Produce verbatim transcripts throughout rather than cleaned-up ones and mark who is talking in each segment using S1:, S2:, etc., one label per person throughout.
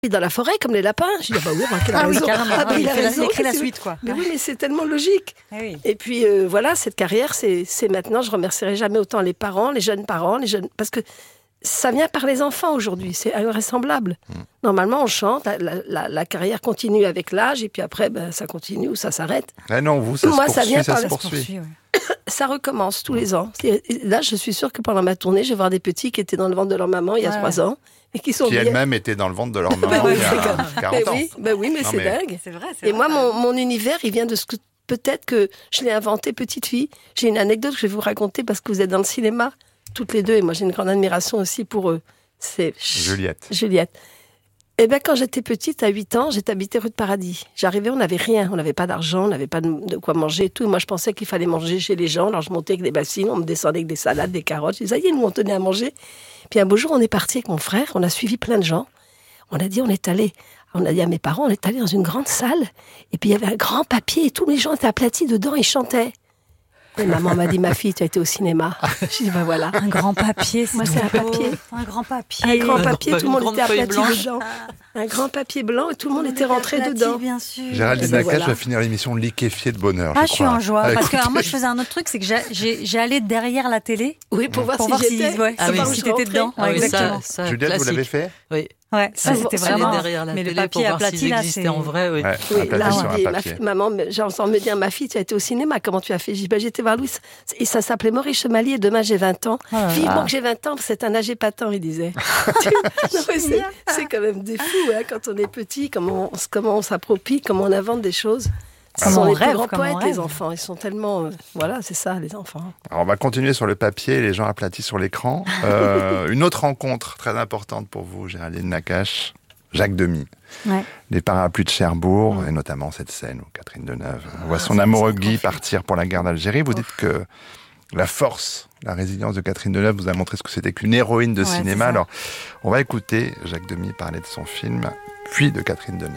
S1: dans la forêt comme les lapins. Je dis ah bah oui, quelle
S2: ah
S1: raison.
S2: Oui, carrément.
S1: Ah bah,
S2: il,
S1: il a
S2: fait
S1: raison.
S2: La, il écrit la
S1: C'est...
S2: suite, quoi.
S1: Mais oui, mais c'est tellement logique.
S2: Ah oui.
S1: Et puis euh, voilà, cette carrière, c'est, c'est maintenant. Je remercierai jamais autant les parents, les jeunes parents, les jeunes, parce que ça vient par les enfants aujourd'hui. C'est invraisemblable. Mmh. Normalement, on chante, la, la, la carrière continue avec l'âge, et puis après, ben, ça continue ou ça s'arrête.
S3: Ah non, vous, ça
S1: Moi,
S3: se
S1: ça
S3: poursuit,
S1: vient
S3: ça
S1: par
S3: se
S1: la...
S3: poursuit.
S1: Ça recommence tous les ans. Et là, je suis sûre que pendant ma tournée, je vais voir des petits qui étaient dans le ventre de leur maman il y a trois ouais. ans. Et qui sont
S3: qui
S1: bien...
S3: elles-mêmes étaient dans le ventre de leur maman il y a quarante ans.
S1: Oui, ben oui, mais
S3: non,
S1: c'est
S3: mais...
S1: dingue.
S2: C'est vrai, c'est
S1: et
S2: vrai,
S1: moi, mon, mon univers, il vient de ce que peut-être que je l'ai inventé petite fille. J'ai une anecdote que je vais vous raconter parce que vous êtes dans le cinéma, toutes les deux, et moi j'ai une grande admiration aussi pour eux. C'est
S3: Juliette.
S1: Juliette. Eh bien, quand j'étais petite, à huit ans, j'étais habitée rue de Paradis. J'arrivais, on n'avait rien. On n'avait pas d'argent, on n'avait pas de quoi manger et tout. Et moi, je pensais qu'il fallait manger chez les gens. Alors, je montais avec des bassines, on me descendait avec des salades, des carottes. Je disais, ça y est, nous, on tenait à manger. Puis un beau jour, on est parti avec mon frère. On a suivi plein de gens. On a dit, on est allé. On a dit à mes parents, on est allé dans une grande salle. Et puis, il y avait un grand papier et tous les gens étaient aplatis dedans et chantaient. Et maman m'a dit, ma fille, tu as été au cinéma. Je dis, ben voilà.
S2: Un grand papier, c'est
S1: Moi, c'est un papier.
S2: Un grand papier.
S1: Un grand papier,
S4: Un
S1: tout le monde était aplati
S4: blanche.
S1: dedans. Un grand papier blanc et tout le monde
S2: On
S1: était rentré
S2: aplati,
S1: dedans.
S2: Bien sûr.
S3: Géraldine
S1: ben
S3: Nakache
S1: voilà.
S3: va finir l'émission liquéfiée de bonheur.
S2: Ah,
S3: je,
S2: je suis en joie.
S3: Ah,
S2: parce que
S3: écoutez...
S2: alors, moi, je faisais un autre truc, c'est que j'ai, j'ai, j'ai allé derrière la télé.
S1: Oui, pour voir
S2: pour
S1: si
S2: voir
S1: j'étais.
S2: si, ouais,
S4: Ah
S2: si,
S4: oui.
S2: voir si t'étais dedans.
S4: Ah
S2: Ouais,
S4: oui,
S2: exactement.
S4: ça, ça,
S3: Juliette,
S4: classique.
S3: vous l'avez fait?
S4: Oui.
S2: Ouais, ça,
S1: Souvent,
S2: c'était
S4: Aller
S2: vraiment.
S4: derrière la
S2: mais
S4: télé
S2: le papier
S4: pour voir
S2: aplati,
S4: s'ils
S2: là,
S4: existaient
S2: c'est...
S4: en vrai, oui.
S3: Ouais,
S1: Oui,
S3: aplati
S1: là,
S3: sur un
S1: j'ai dit, ma,
S3: papier.
S1: fille, maman, j'ai entendu me dire, ma fille, tu as été au cinéma, comment tu as fait? J'ai dit, ben, j'étais voir Louis, et ça s'appelait Maurice Chevalier, demain j'ai vingt ans.
S2: Oh là
S1: Vivement
S2: là.
S1: que j'ai vingt ans, c'est un âge épatant, il disait. Non, mais c'est, c'est quand même des fous, hein, quand on est petit, comment on, comment on s'approprie, comment on invente des choses. Ce
S2: Comment
S1: sont
S2: on
S1: les
S2: rêve,
S1: plus grands
S2: comment on
S1: poètes,
S2: rêve.
S1: les enfants. Ils sont tellement... euh, voilà, c'est ça, les enfants.
S3: Alors, on va continuer sur le papier, les gens aplatis sur l'écran. Euh, une autre rencontre très importante pour vous, Géraldine Nakache, Jacques Demy.
S2: Ouais.
S3: Les parapluies de Cherbourg,
S2: Ouais.
S3: et notamment cette scène où Catherine Deneuve voit son amoureux Guy partir pour la guerre d'Algérie. Vous dites que la force, la résilience de Catherine Deneuve vous a montré ce que c'était qu'une héroïne de
S2: Ouais,
S3: cinéma.
S2: c'est ça.
S3: Alors, on va écouter Jacques Demy parler de son film, puis de Catherine Deneuve.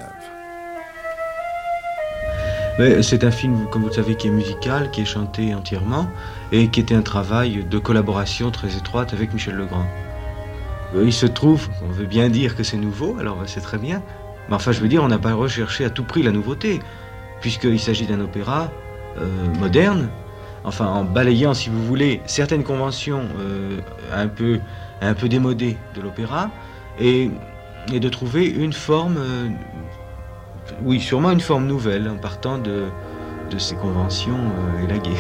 S5: Mais c'est un film, comme vous le savez, qui est musical, qui est chanté entièrement, et qui était un travail de collaboration très étroite avec Michel Legrand. Euh, Il se trouve, on veut bien dire que c'est nouveau, alors c'est très bien, mais enfin je veux dire, on n'a pas recherché à tout prix la nouveauté, puisqu'il s'agit d'un opéra euh, moderne, enfin en balayant, si vous voulez, certaines conventions euh, un peu, un peu démodées de l'opéra, et, et de trouver une forme... Euh, Oui, sûrement une forme nouvelle, en partant de, de ces conventions euh, élaguées.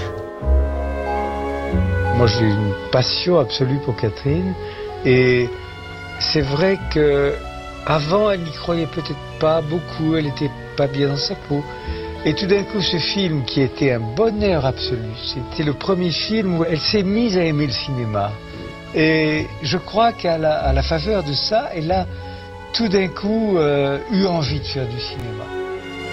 S6: Moi, j'ai une passion absolue pour Catherine, et c'est vrai que avant, elle n'y croyait peut-être pas beaucoup, elle n'était pas bien dans sa peau. Et tout d'un coup, ce film, qui était un bonheur absolu, c'était le premier film où elle s'est mise à aimer le cinéma. Et je crois qu'à la, à la faveur de ça, elle a tout d'un coup euh, eu envie de faire du cinéma.